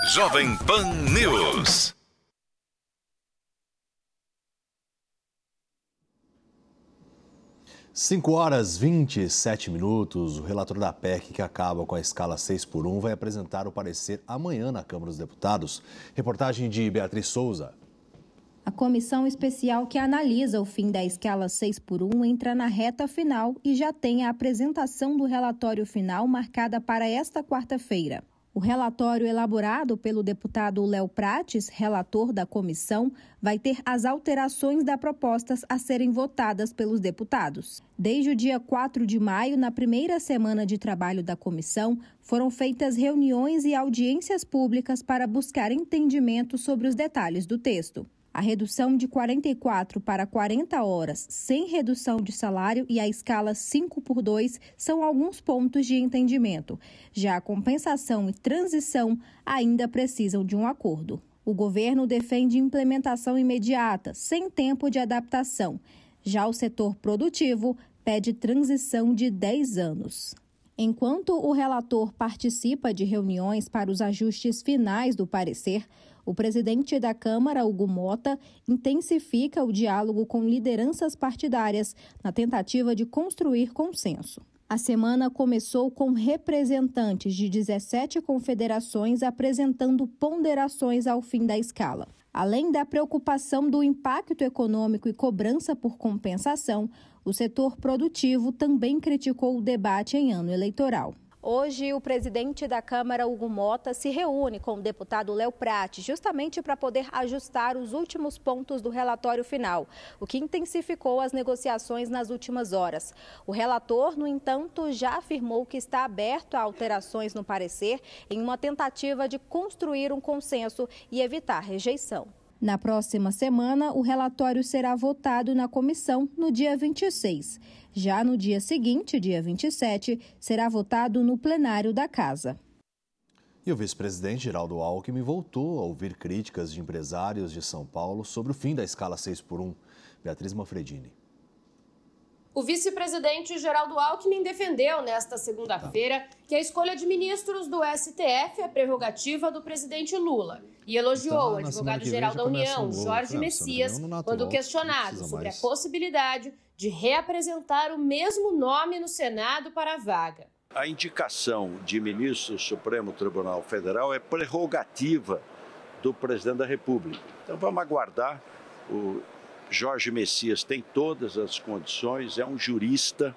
Jovem Pan News. Cinco horas 27 minutos. O relator da PEC, que acaba com a escala 6x1, vai apresentar o parecer amanhã na Câmara dos Deputados. Reportagem de Beatriz Souza. A comissão especial que analisa o fim da escala 6x1 entra na reta final e já tem a apresentação do relatório final marcada para esta quarta-feira. O relatório elaborado pelo deputado Léo Prates, relator da comissão, vai ter as alterações das propostas a serem votadas pelos deputados. Desde o dia 4 de maio, na primeira semana de trabalho da comissão, foram feitas reuniões e audiências públicas para buscar entendimento sobre os detalhes do texto. A redução de 44 para 40 horas, sem redução de salário, e a escala 5x2 são alguns pontos de entendimento. Já a compensação e transição ainda precisam de um acordo. O governo defende implementação imediata, sem tempo de adaptação. Já o setor produtivo pede transição de 10 anos. Enquanto o relator participa de reuniões para os ajustes finais do parecer, o presidente da Câmara, Hugo Mota, intensifica o diálogo com lideranças partidárias na tentativa de construir consenso. A semana começou com representantes de 17 confederações apresentando ponderações ao fim da escala. Além da preocupação do impacto econômico e cobrança por compensação, o setor produtivo também criticou o debate em ano eleitoral. Hoje, o presidente da Câmara, Hugo Mota, se reúne com o deputado Léo Prates, justamente para poder ajustar os últimos pontos do relatório final, o que intensificou as negociações nas últimas horas. O relator, no entanto, já afirmou que está aberto a alterações no parecer em uma tentativa de construir um consenso e evitar rejeição. Na próxima semana, o relatório será votado na comissão no dia 26. Já no dia seguinte, dia 27, será votado no plenário da Casa. E o vice-presidente Geraldo Alckmin voltou a ouvir críticas de empresários de São Paulo sobre o fim da escala 6x1. Beatriz Manfredini. O vice-presidente Geraldo Alckmin defendeu nesta segunda-feira que a escolha de ministros do STF é prerrogativa do presidente Lula e elogiou o advogado-geral da União, Jorge Messias, quando questionado sobre a possibilidade de reapresentar o mesmo nome no Senado para a vaga. A indicação de ministro do Supremo Tribunal Federal é prerrogativa do presidente da República. Então vamos aguardar. O Jorge Messias tem todas as condições, é um jurista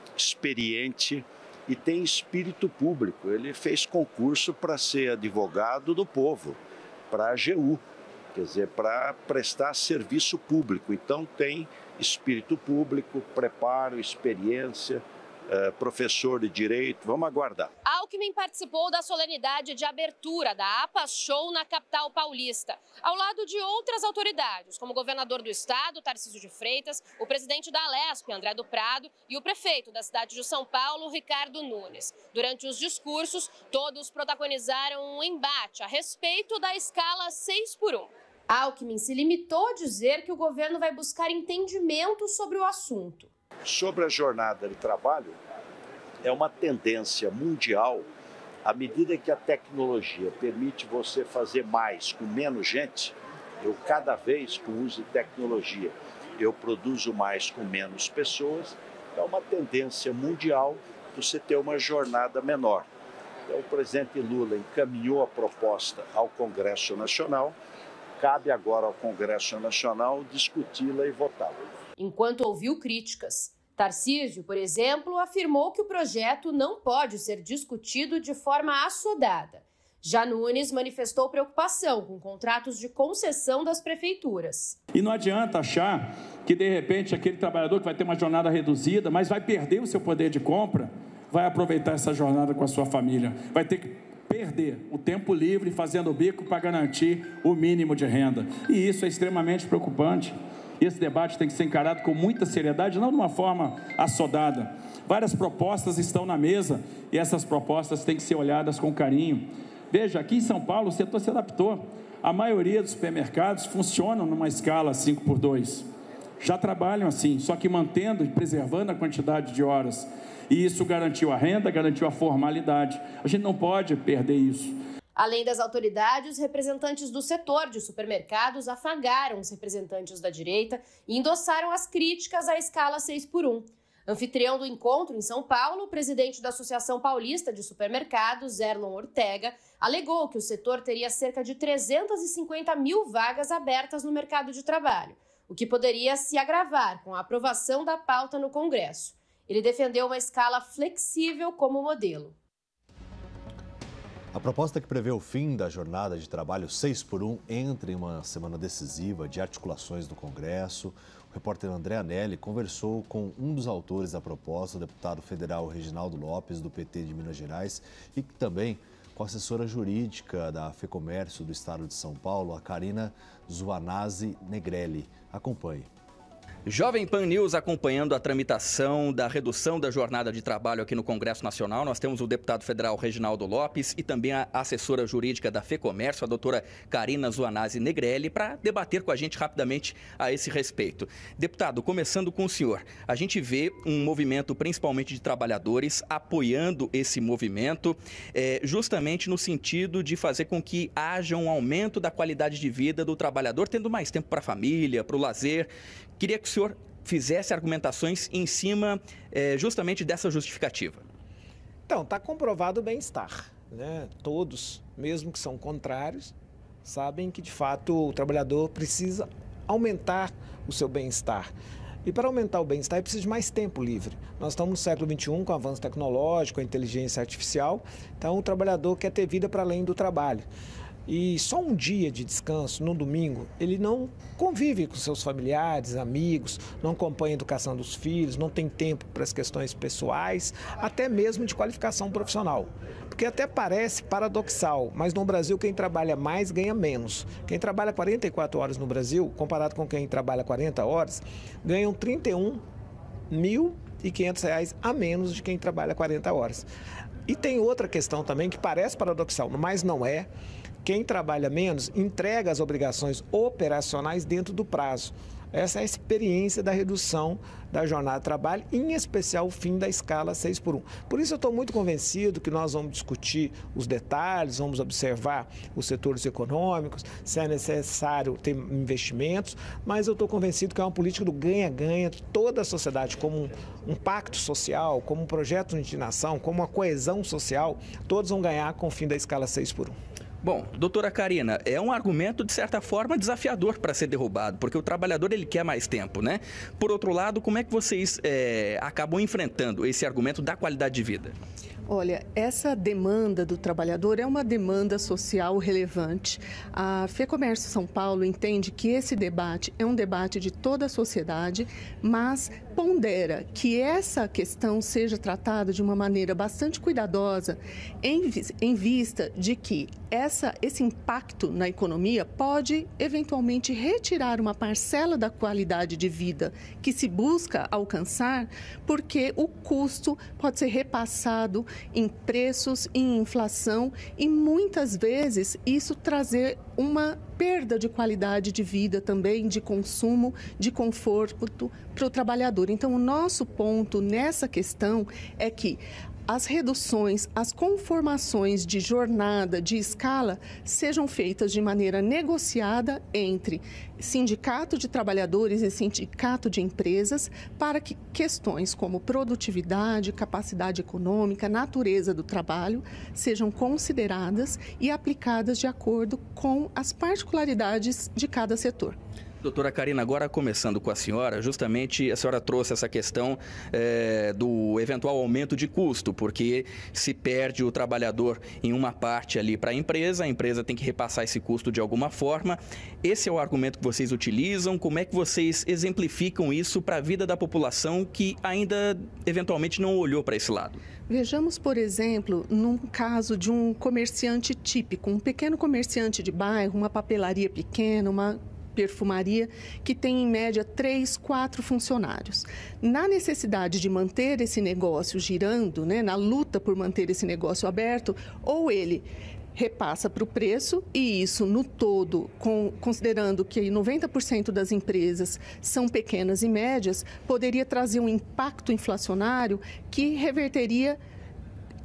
experiente e tem espírito público. Ele fez concurso para ser advogado do povo, para a AGU, quer dizer, para prestar serviço público. Então tem espírito público, preparo, experiência, professor de direito. Vamos aguardar. Alckmin participou da solenidade de abertura da APA Show na capital paulista, ao lado de outras autoridades, como o governador do estado, Tarcísio de Freitas, o presidente da Alesp, André do Prado, e o prefeito da cidade de São Paulo, Ricardo Nunes. Durante os discursos, todos protagonizaram um embate a respeito da escala 6x1. Alckmin se limitou a dizer que o governo vai buscar entendimento sobre o assunto. Sobre a jornada de trabalho, é uma tendência mundial, à medida que a tecnologia permite você fazer mais com menos gente, eu cada vez com o uso de tecnologia, eu produzo mais com menos pessoas, é uma tendência mundial você ter uma jornada menor. Então, o presidente Lula encaminhou a proposta ao Congresso Nacional, cabe agora ao Congresso Nacional discuti-la e votá-la. Enquanto ouviu críticas, Tarcísio, por exemplo, afirmou que o projeto não pode ser discutido de forma assodada. Já Nunes manifestou preocupação com contratos de concessão das prefeituras. E não adianta achar que, de repente, aquele trabalhador que vai ter uma jornada reduzida, mas vai perder o seu poder de compra, vai aproveitar essa jornada com a sua família. Vai ter que perder o tempo livre fazendo o bico para garantir o mínimo de renda. E isso é extremamente preocupante. Esse debate tem que ser encarado com muita seriedade, não de uma forma assodada. Várias propostas estão na mesa e essas propostas têm que ser olhadas com carinho. Veja, aqui em São Paulo o setor se adaptou. A maioria dos supermercados funcionam numa escala 5x2. Já trabalham assim, só que mantendo e preservando a quantidade de horas. E isso garantiu a renda, garantiu a formalidade. A gente não pode perder isso. Além das autoridades, representantes do setor de supermercados afagaram os representantes da direita e endossaram as críticas à escala 6x1. Anfitrião do encontro em São Paulo, o presidente da Associação Paulista de Supermercados, Erlon Ortega, alegou que o setor teria cerca de 350 mil vagas abertas no mercado de trabalho, o que poderia se agravar com a aprovação da pauta no Congresso. Ele defendeu uma escala flexível como modelo. A proposta que prevê o fim da jornada de trabalho 6x1 entra em uma semana decisiva de articulações do Congresso. O repórter André Anelli conversou com um dos autores da proposta, o deputado federal Reginaldo Lopes, do PT de Minas Gerais, e também com a assessora jurídica da FEComércio do Estado de São Paulo, a Carina Zuanazzi Negrelli. Acompanhe. Jovem Pan News acompanhando a tramitação da redução da jornada de trabalho aqui no Congresso Nacional. Nós temos o deputado federal Reginaldo Lopes e também a assessora jurídica da FEComércio, a doutora Carina Zuanazzi Negrelli, para debater com a gente rapidamente a esse respeito. Deputado, começando com o senhor, a gente vê um movimento principalmente de trabalhadores apoiando esse movimento, justamente no sentido de fazer com que haja um aumento da qualidade de vida do trabalhador, tendo mais tempo para a família, para o lazer. Queria que o senhor fizesse argumentações em cima justamente dessa justificativa. Então, está comprovado o bem-estar, né? Todos, mesmo que são contrários, sabem que, de fato, o trabalhador precisa aumentar o seu bem-estar. E para aumentar o bem-estar, é preciso de mais tempo livre. Nós estamos no século XXI, com o avanço tecnológico, a inteligência artificial, então o trabalhador quer ter vida para além do trabalho. E só um dia de descanso, no domingo, ele não convive com seus familiares, amigos, não acompanha a educação dos filhos, não tem tempo para as questões pessoais, até mesmo de qualificação profissional. Porque até parece paradoxal, mas no Brasil quem trabalha mais ganha menos. Quem trabalha 44 horas no Brasil, comparado com quem trabalha 40 horas, ganham R$31.500 a menos de quem trabalha 40 horas. E tem outra questão também que parece paradoxal, mas não é. Quem trabalha menos entrega as obrigações operacionais dentro do prazo. Essa é a experiência da redução da jornada de trabalho, em especial o fim da escala 6x1. Por isso eu estou muito convencido que nós vamos discutir os detalhes, vamos observar os setores econômicos, se é necessário ter investimentos, mas eu estou convencido que é uma política do ganha-ganha, toda a sociedade, como um pacto social, como um projeto de nação, como uma coesão social, todos vão ganhar com o fim da escala 6x1. Bom, doutora Carina, é um argumento, de certa forma, desafiador para ser derrubado, porque o trabalhador ele quer mais tempo, né? Por outro lado, como é que vocês acabam enfrentando esse argumento da qualidade de vida? Olha, essa demanda do trabalhador é uma demanda social relevante. A FEComércio São Paulo entende que esse debate é um debate de toda a sociedade, mas pondera que essa questão seja tratada de uma maneira bastante cuidadosa, em vista de que esse impacto na economia pode, eventualmente, retirar uma parcela da qualidade de vida que se busca alcançar, porque o custo pode ser repassado em preços, em inflação e muitas vezes isso trazer uma perda de qualidade de vida também, de consumo, de conforto para o trabalhador. Então, o nosso ponto nessa questão é que as reduções, as conformações de jornada, de escala, sejam feitas de maneira negociada entre sindicato de trabalhadores e sindicato de empresas, para que questões como produtividade, capacidade econômica, natureza do trabalho, sejam consideradas e aplicadas de acordo com as particularidades de cada setor. Doutora Carina, agora começando com a senhora, justamente a senhora trouxe essa questão do eventual aumento de custo, porque se perde o trabalhador em uma parte ali para a empresa tem que repassar esse custo de alguma forma. Esse é o argumento que vocês utilizam? Como é que vocês exemplificam isso para a vida da população que ainda eventualmente não olhou para esse lado? Vejamos, por exemplo, num caso de um comerciante típico, um pequeno comerciante de bairro, uma papelaria pequena, uma perfumaria, que tem em média 3, 4 funcionários. Na necessidade de manter esse negócio girando, né, na luta por manter esse negócio aberto, ou ele repassa para o preço, e isso no todo, considerando que 90% das empresas são pequenas e médias, poderia trazer um impacto inflacionário que reverteria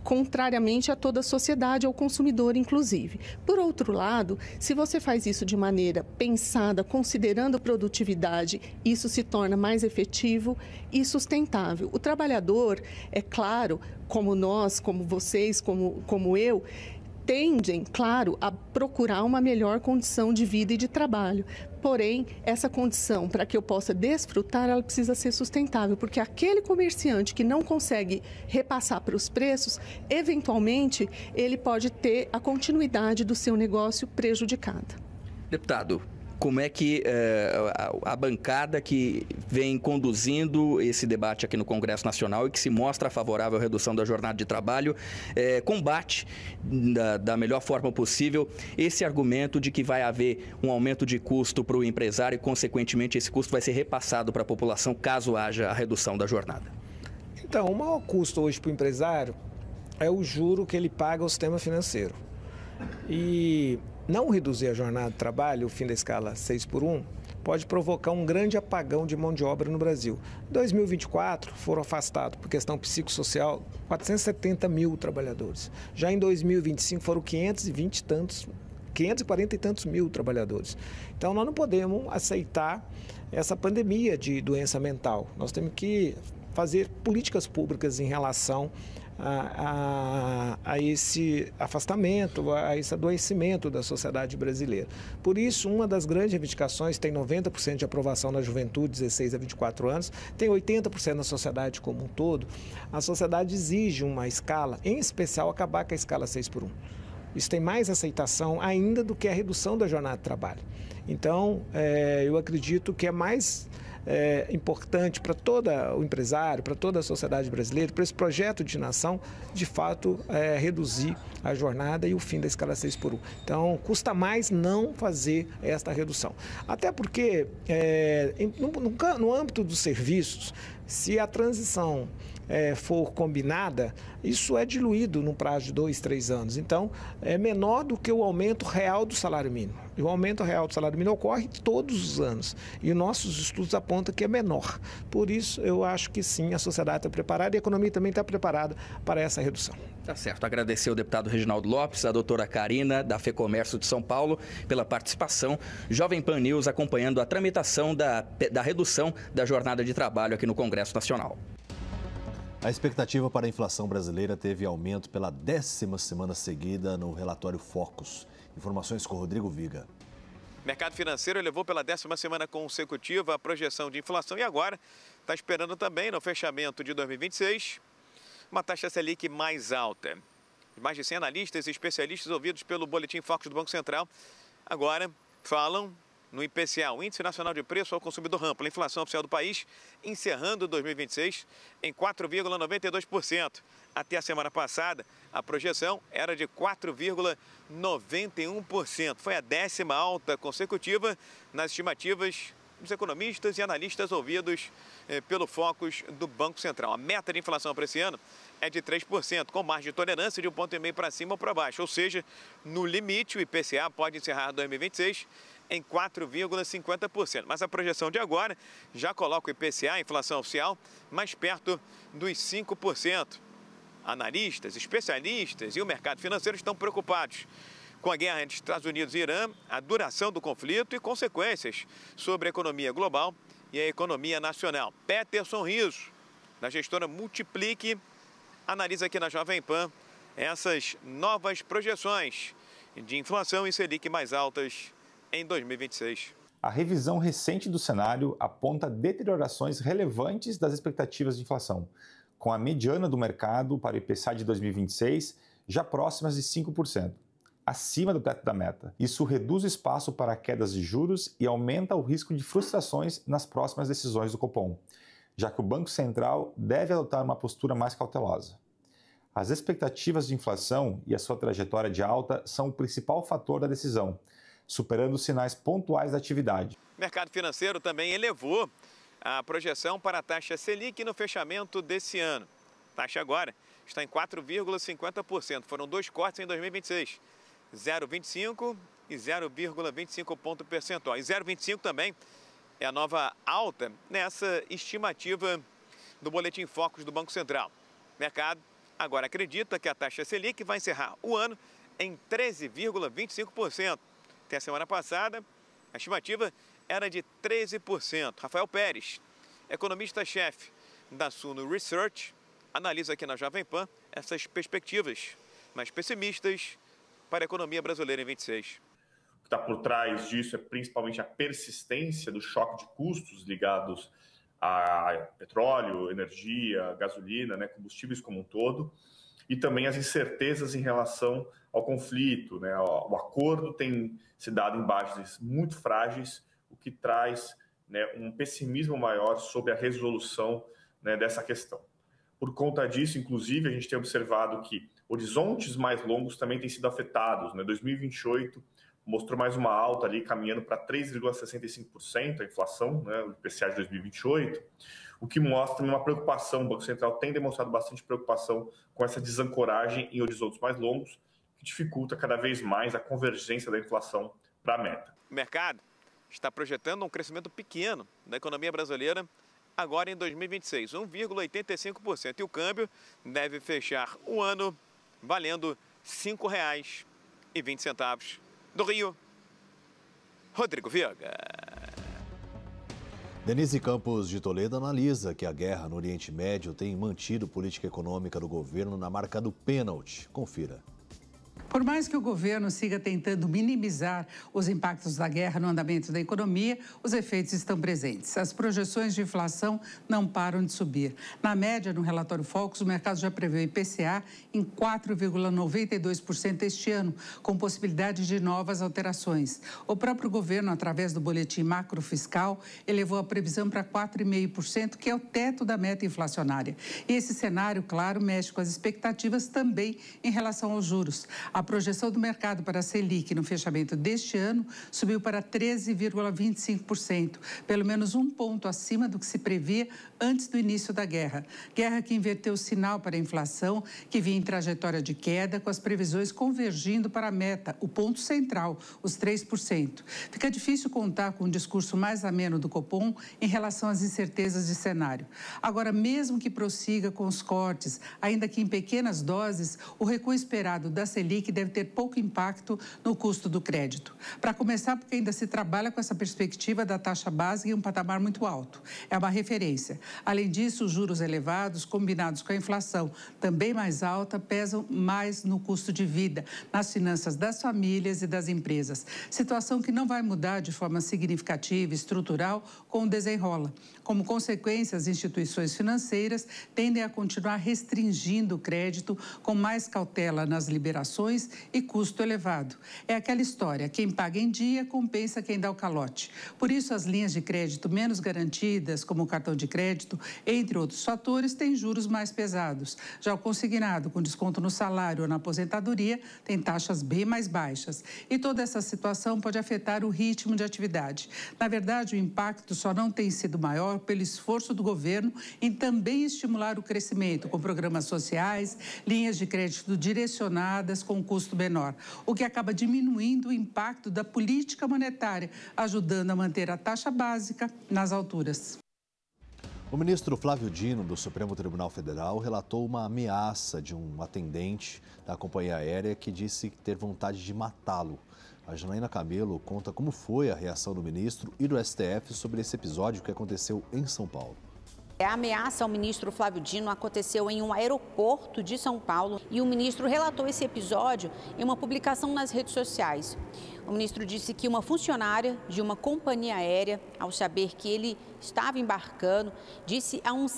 contrariamente a toda a sociedade, ao consumidor, inclusive. Por outro lado, se você faz isso de maneira pensada, considerando produtividade, isso se torna mais efetivo e sustentável. O trabalhador, é claro, como nós, como vocês, como eu, tendem, claro, a procurar uma melhor condição de vida e de trabalho. Porém, essa condição, para que eu possa desfrutar, ela precisa ser sustentável, porque aquele comerciante que não consegue repassar para os preços, eventualmente, ele pode ter a continuidade do seu negócio prejudicada. Deputado, como é que a bancada que vem conduzindo esse debate aqui no Congresso Nacional e que se mostra favorável à redução da jornada de trabalho, combate da melhor forma possível esse argumento de que vai haver um aumento de custo para o empresário e, consequentemente, esse custo vai ser repassado para a população caso haja a redução da jornada? Então, o maior custo hoje para o empresário é o juro que ele paga ao sistema financeiro. E não reduzir a jornada de trabalho, o fim da escala 6x1, pode provocar um grande apagão de mão de obra no Brasil. Em 2024, foram afastados, por questão psicossocial, 470 mil trabalhadores. Já em 2025, foram 540 e tantos mil trabalhadores. Então, nós não podemos aceitar essa pandemia de doença mental. Nós temos que fazer políticas públicas em relação a esse afastamento, a esse adoecimento da sociedade brasileira. Por isso, uma das grandes reivindicações tem 90% de aprovação na juventude, 16 a 24 anos, tem 80% na sociedade como um todo. A sociedade exige uma escala, em especial acabar com a escala 6x1. Isso tem mais aceitação ainda do que a redução da jornada de trabalho. Então, eu acredito que é mais importante para todo o empresário, para toda a sociedade brasileira, para esse projeto de nação, de fato, reduzir a jornada e o fim da escala 6x1. Então, custa mais não fazer esta redução. Até porque, no âmbito dos serviços, se a transição for combinada, isso é diluído no prazo de 2, 3 anos. Então, é menor do que o aumento real do salário mínimo. E o aumento real do salário mínimo ocorre todos os anos. E nossos estudos apontam que é menor. Por isso, eu acho que sim, a sociedade está preparada e a economia também está preparada para essa redução. Tá certo. Agradecer ao deputado Reginaldo Lopes, a doutora Karina, da FEComércio de São Paulo, pela participação. Jovem Pan News acompanhando a tramitação da redução da jornada de trabalho aqui no Congresso Nacional. A expectativa para a inflação brasileira teve aumento pela 10ª semana seguida no relatório Focus. Informações com Rodrigo Viga. O mercado financeiro elevou pela 10ª semana consecutiva a projeção de inflação e agora está esperando também no fechamento de 2026 uma taxa Selic mais alta. Mais de 100 analistas e especialistas ouvidos pelo Boletim Focus do Banco Central agora falam no IPCA, o Índice Nacional de Preço ao Consumidor Amplo, a inflação oficial do país, encerrando 2026 em 4,92%. Até a semana passada, a projeção era de 4,91%. Foi a 10ª alta consecutiva nas estimativas dos economistas e analistas ouvidos pelo Focus do Banco Central. A meta de inflação para esse ano é de 3%, com margem de tolerância de 1,5 ponto para cima ou para baixo. Ou seja, no limite, o IPCA pode encerrar 2026 em 4,50%. Mas a projeção de agora já coloca o IPCA, a inflação oficial, mais perto dos 5%. Analistas, especialistas e o mercado financeiro estão preocupados com a guerra entre Estados Unidos e Irã, a duração do conflito e consequências sobre a economia global e a economia nacional. Peterson Riso, da gestora Multiplique, analisa aqui na Jovem Pan essas novas projeções de inflação e Selic mais altas em 2026. A revisão recente do cenário aponta deteriorações relevantes das expectativas de inflação, com a mediana do mercado para o IPCA de 2026 já próximas de 5%, acima do teto da meta. Isso reduz o espaço para quedas de juros e aumenta o risco de frustrações nas próximas decisões do Copom, já que o Banco Central deve adotar uma postura mais cautelosa. As expectativas de inflação e a sua trajetória de alta são o principal fator da decisão, superando os sinais pontuais da atividade. O mercado financeiro também elevou a projeção para a taxa Selic no fechamento desse ano. A taxa agora está em 4,50%. Foram 2 cortes em 2026, 0,25 e 0,25 ponto percentual. E 0,25 também é a nova alta nessa estimativa do Boletim Focus do Banco Central. O mercado agora acredita que a taxa Selic vai encerrar o ano em 13,25%. Até a semana passada, a estimativa era de 13%. Rafael Pérez, economista-chefe da Suno Research, analisa aqui na Jovem Pan essas perspectivas mais pessimistas para a economia brasileira em 26. O que está por trás disso é principalmente a persistência do choque de custos ligados a petróleo, energia, gasolina, combustíveis como um todo, e também as incertezas em relação ao conflito. O acordo tem se dado em bases muito frágeis, o que traz um pessimismo maior sobre a resolução dessa questão. Por conta disso, inclusive, a gente tem observado que horizontes mais longos também têm sido afetados. 2028 mostrou mais uma alta ali, caminhando para 3,65% a inflação, o IPCA de 2028, o que mostra uma preocupação. O Banco Central tem demonstrado bastante preocupação com essa desancoragem em horizontes mais longos, que dificulta cada vez mais a convergência da inflação para a meta. O mercado está projetando um crescimento pequeno da economia brasileira agora em 2026, 1,85%. E o câmbio deve fechar o ano valendo R$ 5,20. Do Rio, Rodrigo Viega. Denise Campos de Toledo analisa que a guerra no Oriente Médio tem mantido a política econômica do governo na marca do pênalti. Confira. Por mais que o governo siga tentando minimizar os impactos da guerra no andamento da economia, os efeitos estão presentes. As projeções de inflação não param de subir. Na média, no relatório Focus, o mercado já prevê o IPCA em 4,92% este ano, com possibilidade de novas alterações. O próprio governo, através do boletim macrofiscal, elevou a previsão para 4,5%, que é o teto da meta inflacionária. E esse cenário, claro, mexe com as expectativas também em relação aos juros. A projeção do mercado para a Selic no fechamento deste ano subiu para 13,25%, pelo menos um ponto acima do que se previa antes do início da guerra. Guerra que inverteu o sinal para a inflação, que vinha em trajetória de queda, com as previsões convergindo para a meta, o ponto central, os 3%. Fica difícil contar com um discurso mais ameno do Copom em relação às incertezas de cenário. Agora, mesmo que prossiga com os cortes, ainda que em pequenas doses, o recuo esperado da Selic deve ter pouco impacto no custo do crédito. Para começar, porque ainda se trabalha com essa perspectiva da taxa básica em um patamar muito alto. É uma referência. Além disso, os juros elevados, combinados com a inflação também mais alta, pesam mais no custo de vida, nas finanças das famílias e das empresas. Situação que não vai mudar de forma significativa e estrutural com o desenrola. Como consequência, as instituições financeiras tendem a continuar restringindo o crédito com mais cautela nas liberações e custo elevado. É aquela história, quem paga em dia compensa quem dá o calote. Por isso, as linhas de crédito menos garantidas, como o cartão de crédito, entre outros fatores, têm juros mais pesados. Já o consignado, com desconto no salário ou na aposentadoria, tem taxas bem mais baixas. E toda essa situação pode afetar o ritmo de atividade. Na verdade, o impacto só não tem sido maior pelo esforço do governo em também estimular o crescimento, com programas sociais, linhas de crédito direcionadas com custo menor, o que acaba diminuindo o impacto da política monetária, ajudando a manter a taxa básica nas alturas. O ministro Flávio Dino, do Supremo Tribunal Federal, relatou uma ameaça de um atendente da companhia aérea que disse ter vontade de matá-lo. A Janaína Camelo conta como foi a reação do ministro e do STF sobre esse episódio que aconteceu em São Paulo. A ameaça ao ministro Flávio Dino aconteceu em um aeroporto de São Paulo e o ministro relatou esse episódio em uma publicação nas redes sociais. O ministro disse que uma funcionária de uma companhia aérea, ao saber que ele estava embarcando, disse a um